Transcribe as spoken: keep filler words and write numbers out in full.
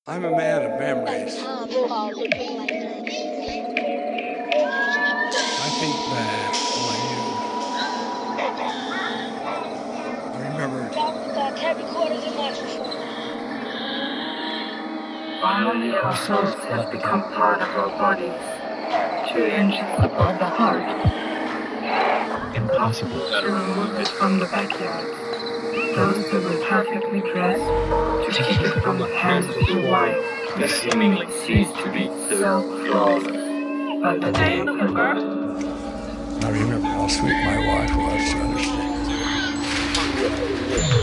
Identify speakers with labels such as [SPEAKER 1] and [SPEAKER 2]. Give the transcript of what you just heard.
[SPEAKER 1] I'm a man of memories. I think back on you. I remember.
[SPEAKER 2] Finally, our souls have become part of our bodies, two inches above the heart. Impossible to remove it from the backyard. Those who were perfectly dressed to keep it from the hands of the wife, who seemingly ceased to be so flawless. But the day of her birth,
[SPEAKER 1] I remember how sweet my wife was to understand.